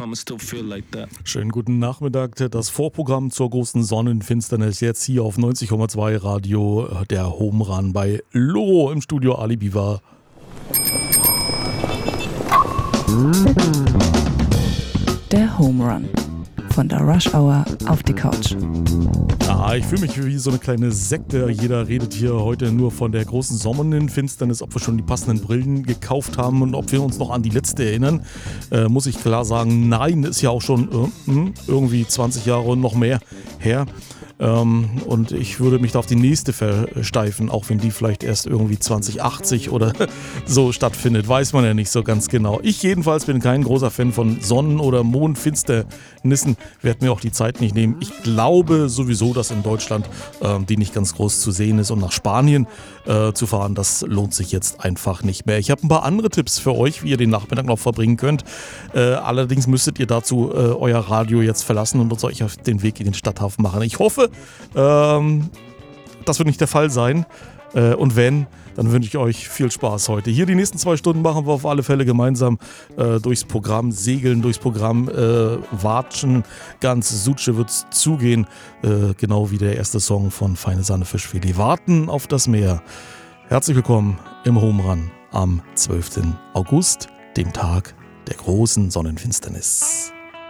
come and still feel like that. Schönen guten Nachmittag. Das Vorprogramm zur großen Sonnenfinsternis jetzt hier auf 90,2 Radio, der Home Run bei Loro im Studio Ali Biwa. Der Home Run. Von der Rush Hour auf die Couch. Ich fühle mich wie so eine kleine Sekte. Jeder redet hier heute nur von der großen Sonnenfinsternis, ob wir schon die passenden Brillen gekauft haben und ob wir uns noch an die letzte erinnern. Muss ich klar sagen, nein, ist ja auch schon irgendwie 20 Jahre und noch mehr her. Und ich würde mich da auf die nächste versteifen, auch wenn die vielleicht erst irgendwie 2080 oder so stattfindet, weiß man ja nicht so ganz genau. Ich jedenfalls bin kein großer Fan von Sonnen- oder Mondfinsternissen, werde mir auch die Zeit nicht nehmen. Ich glaube sowieso, dass in Deutschland die nicht ganz groß zu sehen ist, und nach Spanien zu fahren, das lohnt sich jetzt einfach nicht mehr. Ich habe ein paar andere Tipps für euch, wie ihr den Nachmittag noch verbringen könnt. Allerdings müsstet ihr dazu euer Radio jetzt verlassen und uns euch auf den Weg in den Stadthafen machen. Ich hoffe, das wird nicht der Fall sein. Und wenn, dann wünsche ich euch viel Spaß heute. Hier die nächsten 2 Stunden machen wir auf alle Fälle gemeinsam durchs Programm, segeln durchs Programm, watschen. Ganz Sutsche wird's zugehen. Genau wie der erste Song von Feine Sahne Fischfilet. Warten auf das Meer. Herzlich willkommen im Home Run am 12. August, dem Tag der großen Sonnenfinsternis.